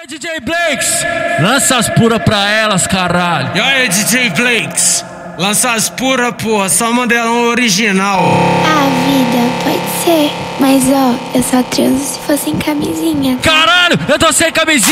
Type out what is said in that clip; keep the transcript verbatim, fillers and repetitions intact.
aí, D J Blakes, lança as puras pra elas, caralho. E aí, D J Blakes, lança as puras, porra, só modelão original. Ah, vida, pode ser. Mas ó, eu só transo se for sem camisinha. Caralho, eu tô sem camisinha.